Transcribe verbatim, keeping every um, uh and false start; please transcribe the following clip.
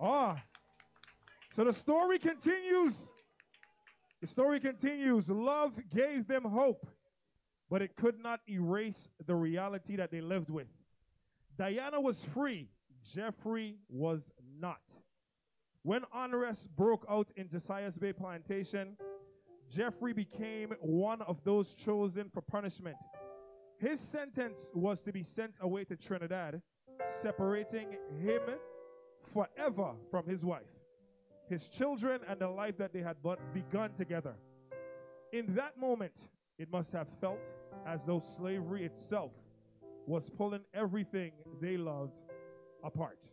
Ah, so the story continues. The story continues. Love gave them hope, but it could not erase the reality that they lived with. Diana was free. Jeffrey was not. When unrest broke out in Josiah's Bay Plantation, Jeffrey became one of those chosen for punishment. His sentence was to be sent away to Trinidad, separating him forever from his wife, his children, and the life that they had begun together. In that moment, it must have felt as though slavery itself was pulling everything they loved apart.